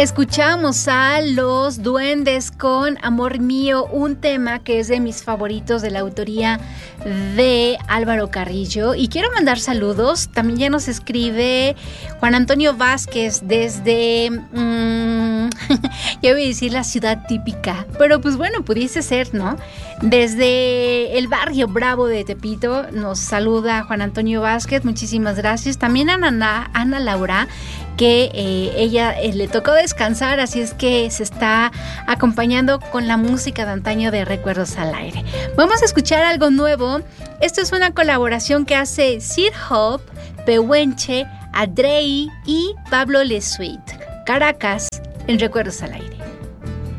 Escuchamos a Los Duendes con Amor Mío, un tema que es de mis favoritos de la autoría de Álvaro Carrillo. Y quiero mandar saludos. También ya nos escribe Juan Antonio Vázquez desde, yo voy a decir la ciudad típica, pero pues bueno, pudiese ser, ¿no? Desde el barrio Bravo de Tepito nos saluda Juan Antonio Vázquez, muchísimas gracias. También a Ana Laura, que ella le tocó descansar, así es que se está acompañando con la música de antaño de Recuerdos al Aire. Vamos a escuchar algo nuevo. Esto es una colaboración que hace Sir Hope, Pehuenche, Adrey y Pablo Lesuit. Caracas, en Recuerdos al Aire.